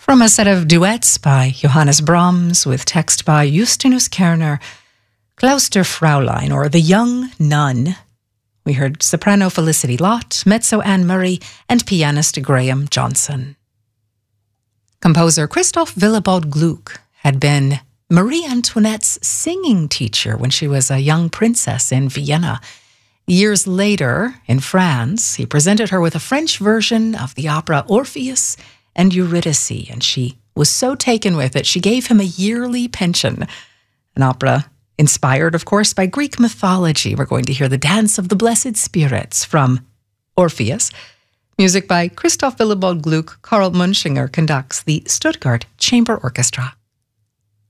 From a set of duets by Johannes Brahms with text by Justinus Kerner, Klausterfräulein, or The Young Nun. We heard soprano Felicity Lott, mezzo Anne Murray, and pianist Graham Johnson. Composer Christoph Willibald Gluck had been Marie Antoinette's singing teacher when she was a young princess in Vienna. Years later, in France, he presented her with a French version of the opera Orpheus and Eurydice, and she was so taken with it, she gave him a yearly pension. An opera inspired, of course, by Greek mythology. We're going to hear the Dance of the Blessed Spirits from Orpheus. Music by Christoph Willibald Gluck. Karl Munchinger conducts the Stuttgart Chamber Orchestra.